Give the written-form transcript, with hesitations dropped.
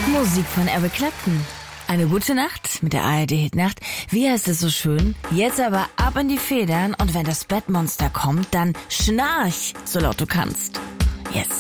Musik von Eric Clapton. Eine gute Nacht mit der ARD-Hitnacht. Wie heißt es so schön? Jetzt aber ab in die Federn und wenn das Bettmonster kommt, dann schnarch, so laut du kannst. Yes.